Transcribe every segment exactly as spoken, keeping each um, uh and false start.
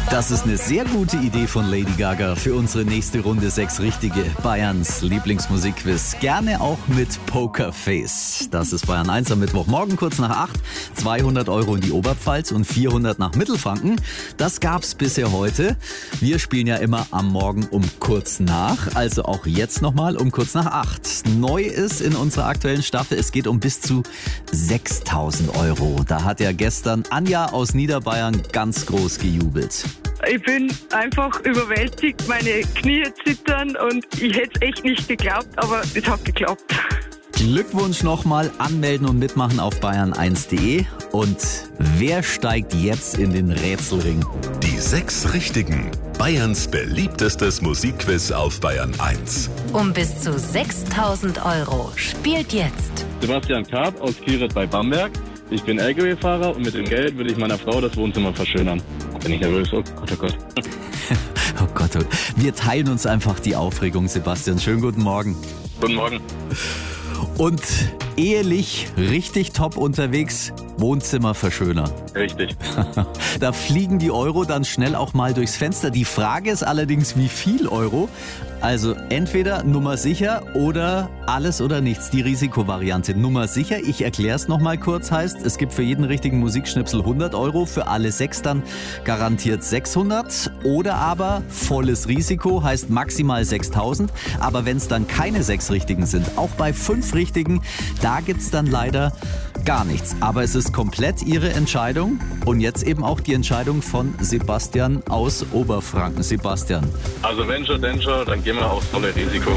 Das ist eine sehr gute Idee von Lady Gaga für unsere nächste Runde sechs Richtige. Bayerns Lieblingsmusikquiz. Gerne auch mit Pokerface. Das ist Bayern eins am Mittwochmorgen kurz nach acht. zweihundert Euro in die Oberpfalz und vierhundert nach Mittelfranken. Das gab's bisher heute. Wir spielen ja immer am Morgen um kurz nach. Also auch jetzt nochmal um kurz nach acht. Neu ist in unserer aktuellen Staffel, es geht um bis zu sechstausend Euro. Da hat ja gestern Anja aus Niederbayern ganz groß gejubelt. Ich bin einfach überwältigt, meine Knie zittern und ich hätte es echt nicht geglaubt, aber es hat geklappt. Glückwunsch nochmal, anmelden und mitmachen auf bayern eins punkt de. Und wer steigt jetzt in den Rätselring? Die sechs Richtigen. Bayerns beliebtestes Musikquiz auf Bayern eins. Um bis zu sechstausend Euro. Spielt jetzt Sebastian Karp aus Kieret bei Bamberg. Ich bin L K W-Fahrer und mit dem Geld will ich meiner Frau das Wohnzimmer verschönern. Bin ich nervös? Oh Gott, oh Gott. Oh Gott, oh. Wir teilen uns einfach die Aufregung, Sebastian. Schönen guten Morgen. Guten Morgen. Und ehelich richtig top unterwegs, Wohnzimmerverschöner. Richtig. Da fliegen die Euro dann schnell auch mal durchs Fenster. Die Frage ist allerdings, wie viel Euro? Also entweder Nummer sicher oder alles oder nichts. Die Risikovariante Nummer sicher, ich erkläre es nochmal kurz, heißt, es gibt für jeden richtigen Musikschnipsel hundert Euro, für alle sechs dann garantiert sechshundert. Oder aber volles Risiko, heißt maximal sechstausend. Aber wenn es dann keine sechs Richtigen sind, auch bei fünf Richtigen, da gibt's dann leider gar nichts. Aber es ist komplett Ihre Entscheidung und jetzt eben auch die Entscheidung von Sebastian aus Oberfranken. Sebastian. Also wenn schon, denn schon, dann gehen wir aufs volle Risiko.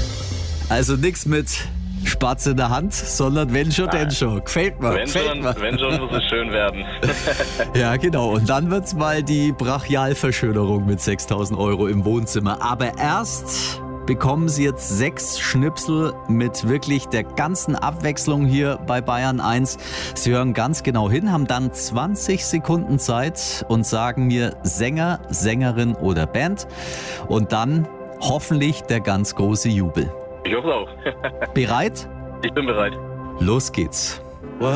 Also nichts mit Spatz in der Hand, sondern wenn schon, denn schon. Gefällt mir. Wenn gefällt schon, mir. wenn schon, muss es schön werden. Ja, genau. Und dann wird's mal die Brachialverschönerung mit sechstausend Euro im Wohnzimmer. Aber erst bekommen Sie jetzt sechs Schnipsel mit wirklich der ganzen Abwechslung hier bei Bayern eins. Sie hören ganz genau hin, haben dann zwanzig Sekunden Zeit und sagen mir Sänger, Sängerin oder Band. Und dann hoffentlich der ganz große Jubel. Ich hoffe auch. Bereit? Ich bin bereit. Los geht's.